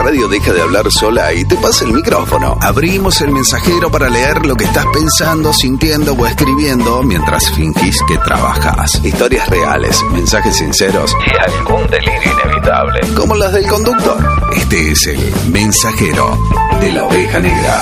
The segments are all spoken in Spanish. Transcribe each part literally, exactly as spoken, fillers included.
radio deja de hablar sola y te pasa el micrófono. Abrimos el mensajero para leer lo que estás pensando, sintiendo o escribiendo mientras fingís que trabajas. Historias reales, mensajes sinceros y algún delirio inevitable, como las del conductor. Este es el mensajero de la oveja negra.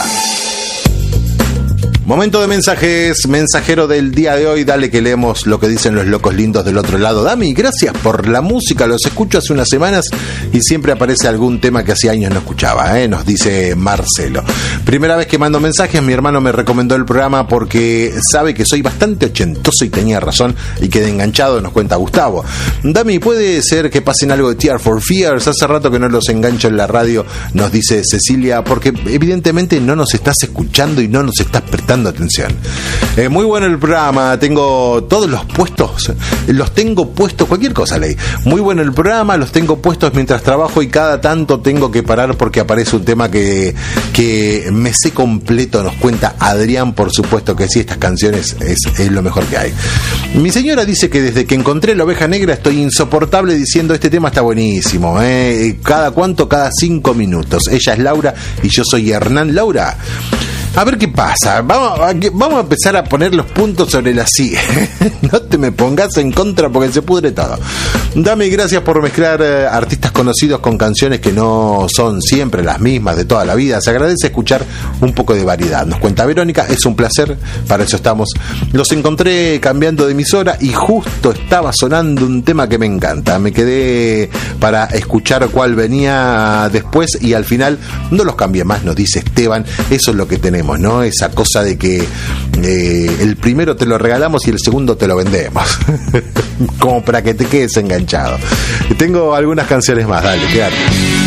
Momento de mensajes, mensajero del día de hoy. Dale que leemos lo que dicen los locos lindos del otro lado. Dami, gracias por la música, los escucho hace unas semanas y siempre aparece algún tema que hace años no escuchaba, ¿eh? Nos dice Marcelo. Primera vez que mando mensajes, mi hermano me recomendó el programa porque sabe que soy bastante ochentoso y tenía razón y quedé enganchado, nos cuenta Gustavo. Dami, ¿puede ser que pasen algo de Tears for Fears? Hace rato que no los engancho en la radio, nos dice Cecilia, porque evidentemente no nos estás escuchando y no nos estás prestando atención. Eh, muy bueno el programa, tengo todos los puestos, los tengo puestos, cualquier cosa leí. Muy bueno el programa, los tengo puestos mientras trabajo y cada tanto tengo que parar porque aparece un tema que, que me sé completo, nos cuenta Adrián, por supuesto que sí, estas canciones es, es lo mejor que hay. Mi señora dice que desde que encontré la oveja negra estoy insoportable diciendo este tema está buenísimo, eh. Cada cuánto, cada cinco minutos. Ella es Laura y yo soy Hernán. Laura, a ver qué pasa. Vamos a, vamos a empezar a poner los puntos sobre las I. No te me pongas en contra porque se pudre todo. Dame gracias por mezclar eh, artistas conocidos con canciones que no son siempre las mismas de toda la vida. Se agradece escuchar un poco de variedad. Nos cuenta Verónica, es un placer, para eso estamos. Los encontré cambiando de emisora y justo estaba sonando un tema que me encanta. Me quedé para escuchar cuál venía después y al final no los cambié más, nos dice Esteban. Eso es lo que tenemos, ¿no? Esa cosa de que eh, el primero te lo regalamos y el segundo te lo vendemos. Como para que te quedes enganchado. Tengo algunas canciones más, dale, quédate.